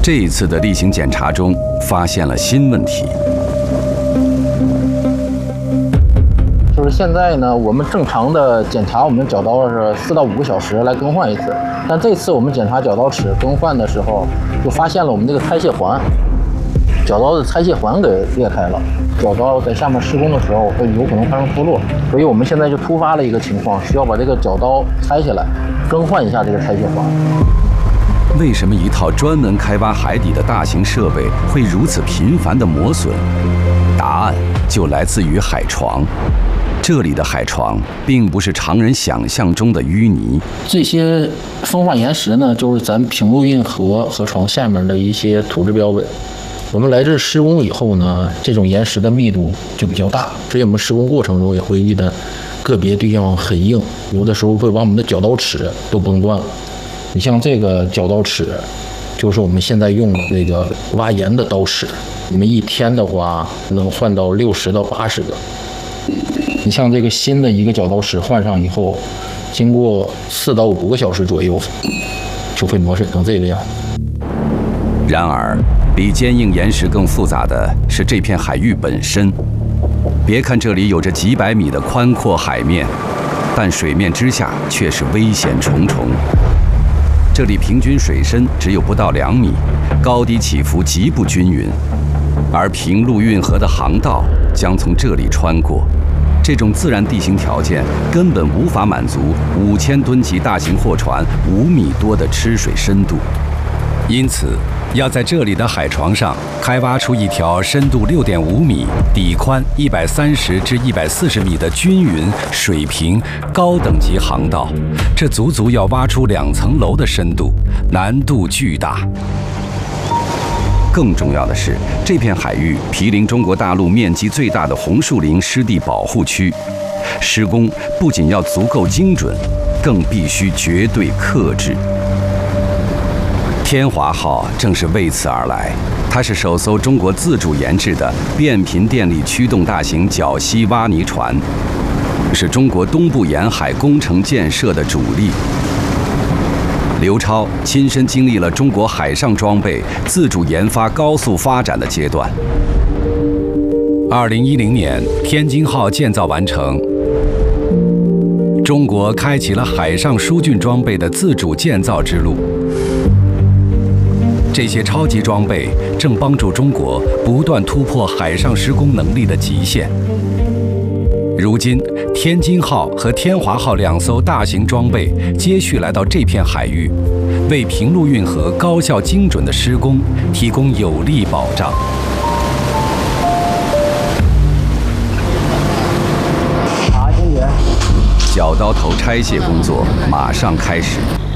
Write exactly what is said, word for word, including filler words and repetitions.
这一次的例行检查中，发现了新问题。 就是现在呢，我们正常的检查我们角刀是四到五个小时来更换一次，但这次我们检查角刀齿更换的时候，就发现了我们这个拆卸环，角刀的拆卸环给裂开了，角刀在下面施工的时候会有可能发生脱落，所以我们现在就突发了一个情况，需要把这个角刀拆下来，更换一下这个拆卸环。 为什么一套专门开挖海底的大型设备会如此频繁地磨损？答案就来自于海床。这里的海床并不是常人想象中的淤泥， 这些风化岩石呢，就是咱平陆运河河床下面的一些土质标本。我们来这施工以后呢，这种岩石的密度就比较大，所以我们施工过程中也会遇到个别地方很硬，有的时候会把我们的角刀齿都崩断了。你像这个角刀齿，就是我们现在用的这个挖岩的刀齿，我们一天的话能换到六十到八十个。你像这个新的一个角刀齿换上以后，经过四到五个小时左右，就会磨损成这个样子。 然而，比坚硬岩石更复杂的是这片海域本身。别看这里有着几百米的宽阔海面，但水面之下却是危险重重。这里平均水深只有不到两米，高低起伏极不均匀，而平陆运河的航道将从这里穿过。这种自然地形条件根本无法满足五千吨级大型货船五米多的吃水深度，因此要在这里的海床上开挖出一条深度六点五米、底宽一百三十至一百四十米的均匀、水平、高等级航道，这足足要挖出两层楼的深度，难度巨大。更重要的是，这片海域毗邻中国大陆面积最大的红树林湿地保护区，施工不仅要足够精准，更必须绝对克制。天华号正是为此而来，它是首艘中国自主研制的变频电力驱动大型绞吸挖泥船，是中国东部沿海工程建设的主力。刘超亲身经历了中国海上装备自主研发高速发展的阶段。二零一零年，天津号建造完成，中国开启了海上疏浚装备的自主建造之路。这些超级装备正帮助中国不断突破海上施工能力的极限。如今，天津号和天华号两艘大型装备接续来到这片海域，为平陆运河高效精准的施工提供有力保障。 好，经理。 绞刀头拆卸工作马上开始。